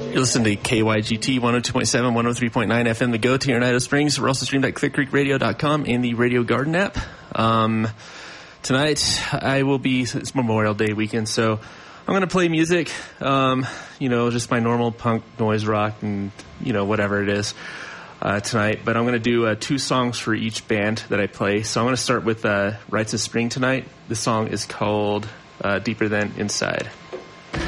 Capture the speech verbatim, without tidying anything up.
You listen to K Y G T one oh two point seven, one oh three point nine F M, the go-to here in Idaho Springs. We're also streamed at clear creek radio dot com and the Radio Garden app. Um, tonight, I will be, it's Memorial Day weekend, so I'm going to play music, um, you know, just my normal punk, noise rock, and, you know, whatever it is uh, tonight. But I'm going to do uh, two songs for each band that I play. So I'm going to start with uh, Rites of Spring tonight. This song is called uh, Deeper Than Inside.